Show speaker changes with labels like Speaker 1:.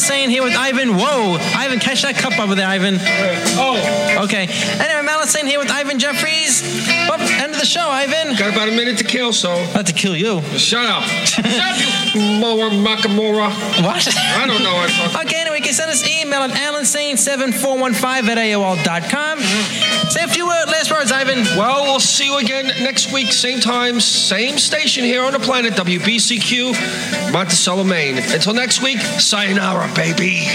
Speaker 1: Malasane here with Ivan. Whoa, Ivan, catch that cup over there, Ivan.
Speaker 2: Oh.
Speaker 1: Okay. Anyway, Malasane here with Ivan Jeffries. Oh, end of the show, Ivan.
Speaker 2: Got about a minute to kill, so.
Speaker 1: Not to kill you.
Speaker 2: Shut up. Shut up, you Moa Makamora.
Speaker 1: What?
Speaker 2: I don't know.
Speaker 1: Okay, anyway, you can send us an email at alansane7415@aol.com. Say a few last words, Ivan.
Speaker 2: Well, we'll see you again next week, same time, same station here on the planet, WBCQ, Monticello, Maine. Until next week, sayonara, baby.